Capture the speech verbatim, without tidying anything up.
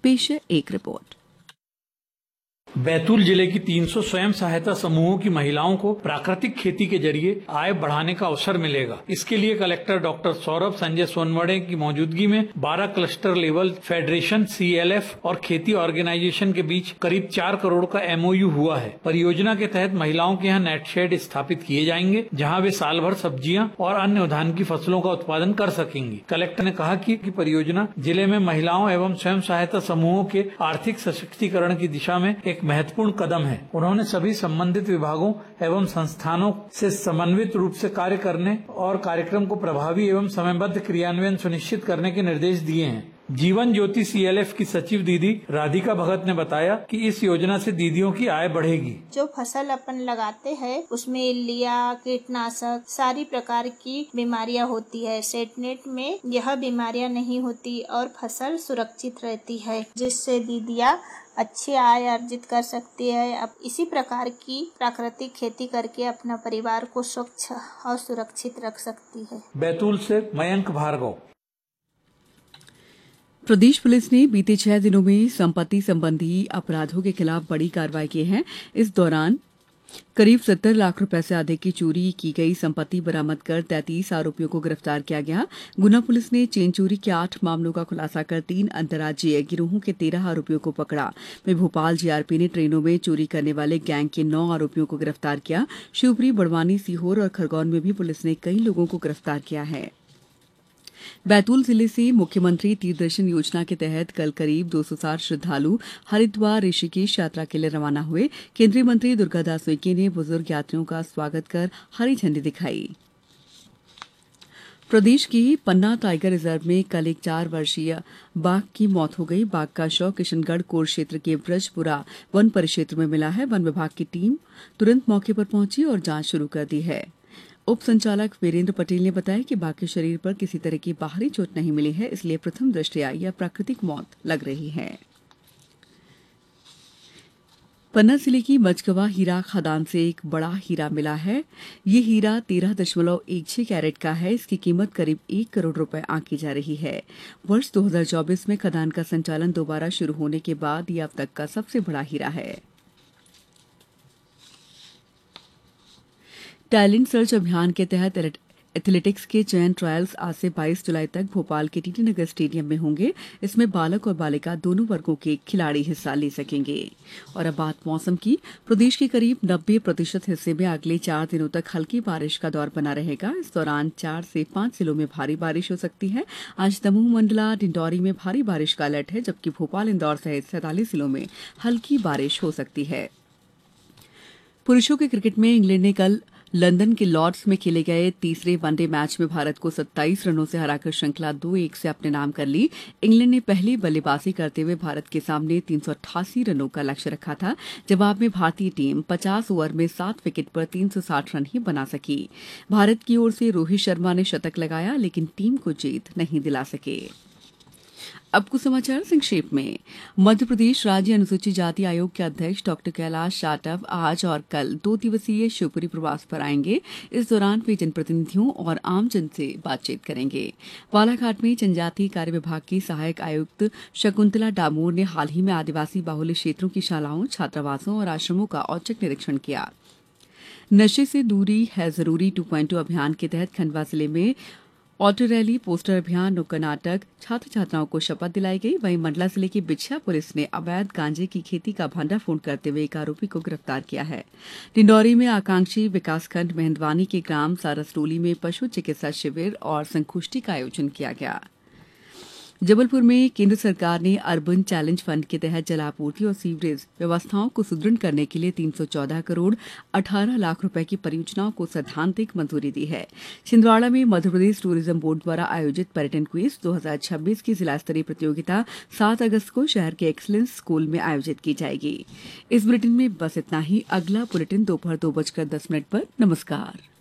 पेश है एक रिपोर्ट। बैतूल जिले की तीन सौ स्वयं सहायता समूहों की महिलाओं को प्राकृतिक खेती के जरिए आय बढ़ाने का अवसर मिलेगा। इसके लिए कलेक्टर डॉक्टर सौरभ संजय सोनवड़े की मौजूदगी में बारह cluster level federation, C L F और खेती ऑर्गेनाइजेशन के बीच करीब चार करोड़ का एम ओ यू हुआ है। परियोजना के तहत महिलाओं के यहाँ नेट शेड स्थापित किए जाएंगे, जहाँ वे साल भर सब्जियां और अन्य उद्यान की फसलों का उत्पादन कर सकेंगी। कलेक्टर ने कहा कि, कि परियोजना जिले में महिलाओं एवं स्वयं सहायता समूहों के आर्थिक सशक्तिकरण की दिशा में एक महत्वपूर्ण कदम है। उन्होंने सभी संबंधित विभागों एवं संस्थानों से समन्वित रूप से कार्य करने और कार्यक्रम को प्रभावी एवं समयबद्ध क्रियान्वयन सुनिश्चित करने के निर्देश दिए हैं। Jeevan Jyoti C L F की सचिव दीदी राधिका भगत ने बताया कि इस योजना से दीदियों की आय बढ़ेगी। जो फसल अपन लगाते हैं उसमें इल्लिया, कीटनाशक, सारी प्रकार की बीमारियां होती है। सेटनेट में यह बीमारियां नहीं होती और फसल सुरक्षित रहती है, जिससे दीदियां अच्छी आय अर्जित कर सकती है। अब इसी प्रकार की प्राकृतिक खेती करके अपना परिवार को स्वच्छ और सुरक्षित रख सकती है। बैतूल से मयंक भार्गव। प्रदेश पुलिस ने बीते छह दिनों में संपत्ति संबंधी अपराधों के खिलाफ बड़ी कार्रवाई की है। इस दौरान करीब सत्तर लाख रुपए से अधिक की चोरी की गई संपत्ति बरामद कर तैंतीस आरोपियों को गिरफ्तार किया गया। गुना पुलिस ने चेन चोरी के आठ मामलों का खुलासा कर तीन अंतर्राज्यीय गिरोहों के तेरह आरोपियों को पकड़ा। वहीं भोपाल जी आर पी ने ट्रेनों में चोरी करने वाले गैंग के नौ आरोपियों को गिरफ्तार किया। शिवपुरी, बड़वानी, सीहोर और खरगोन में भी पुलिस ने कई लोगों को गिरफ्तार किया है। बैतूल जिले से मुख्यमंत्री तीर्थदर्शन योजना के तहत कल करीब दो सौ साठ श्रद्धालु हरिद्वार ऋषिकेश यात्रा के लिए रवाना हुए। केंद्रीय मंत्री दुर्गादास उइके ने बुजुर्ग यात्रियों का स्वागत कर हरी झंडी दिखाई। प्रदेश के पन्ना टाइगर रिजर्व में कल एक चार वर्षीय बाघ की मौत हो गई। बाघ का शव किशनगढ़ कोर क्षेत्र के ब्रजपुरा वन परिक्षेत्र में मिला है। वन विभाग की टीम तुरंत मौके पर पहुंची और जांच शुरू कर दी है। उप संचालक वीरेंद्र पटेल ने बताया कि बाघ के शरीर पर किसी तरह की बाहरी चोट नहीं मिली है, इसलिए प्रथम दृष्टया यह प्राकृतिक मौत लग रही है। पन्ना जिले की मझगवा हीरा खदान से एक बड़ा हीरा मिला है। ये हीरा तेरह दशमलव एक छह कैरेट का है। इसकी कीमत करीब एक करोड़ रुपए आंकी जा रही है। वर्ष दो हज़ार चौबीस में खदान का संचालन दोबारा शुरू होने के बाद यह अब तक का सबसे बड़ा हीरा है। टैलेंट सर्च अभियान के तहत एथलेटिक्स के चयन ट्रायल्स आज से बाईस जुलाई तक भोपाल के टीटी नगर स्टेडियम में होंगे। इसमें बालक और बालिका दोनों वर्गों के खिलाड़ी हिस्सा ले सकेंगे। और अब बात मौसम की। प्रदेश के करीब नब्बे प्रतिशत हिस्से में अगले चार दिनों तक हल्की बारिश का दौर बना रहेगा। इस दौरान चार से पांच जिलों में भारी बारिश हो सकती है। आज दमोह, मंडला, डिंडौरी में भारी बारिश का अलर्ट है, जबकि भोपाल, इंदौर सहित सैंतालीस जिलों में हल्की बारिश हो सकती है। पुरुषों के क्रिकेट में इंग्लैंड ने कल लंदन के लॉर्ड्स में खेले गए तीसरे वनडे मैच में भारत को सत्ताईस रनों से हराकर श्रृंखला दो एक से अपने नाम कर ली। इंग्लैंड ने पहली बल्लेबाजी करते हुए भारत के सामने तीन सौ अट्ठासी रनों का लक्ष्य रखा था। जवाब में भारतीय टीम पचास ओवर में सात विकेट पर तीन सौ साठ रन ही बना सकी। भारत की ओर से रोहित शर्मा ने शतक लगाया, लेकिन टीम को जीत नहीं दिला सके। अब कुछ समाचार संक्षेप में। मध्य प्रदेश राज्य अनुसूचित जाति आयोग के अध्यक्ष डॉक्टर कैलाश जाटव आज और कल दो दिवसीय शिवपुरी प्रवास पर आएंगे। इस दौरान वे जनप्रतिनिधियों और आमजन से बातचीत करेंगे। बालाघाट में जनजातीय कार्य विभाग की सहायक आयुक्त शकुंतला डामोर ने हाल ही में आदिवासी बाहुल्य क्षेत्रों की शालाओं, छात्रावासों और आश्रमों का औचक निरीक्षण किया। नशे से दूरी है जरूरी टू पॉइंट अभियान के तहत खंडवा जिले में ऑटो रैली, पोस्टर अभियान, नुक्कड़ नाटक, छात्र छात्राओं को शपथ दिलाई गई। वहीं मंडला जिले की बिछिया पुलिस ने अवैध गांजे की खेती का भंडाफोड़ करते हुए एक आरोपी को गिरफ्तार किया है। डिंडौरी में आकांक्षी विकासखंड मेहंदवानी के ग्राम सारसटोली में पशु चिकित्सा शिविर और संगोष्ठी का आयोजन किया गया। जबलपुर में केंद्र सरकार ने अर्बन चैलेंज फंड के तहत जलापूर्ति और सीवरेज व्यवस्थाओं को सुदृढ़ करने के लिए तीन सौ चौदह करोड़ अठारह लाख रुपए की परियोजनाओं को सैद्धांतिक मंजूरी दी है। छिंदवाड़ा में मध्यप्रदेश टूरिज्म बोर्ड द्वारा आयोजित पर्यटन क्विज दो हज़ार छब्बीस की जिला स्तरीय प्रतियोगिता सात अगस्त को शहर के एक्सीलेंस स्कूल में आयोजित की जाएगी। इस बुलेटिन में बस इतना ही। अगला बुलेटिन दोपहर दो बजकर दस मिनट पर। नमस्कार।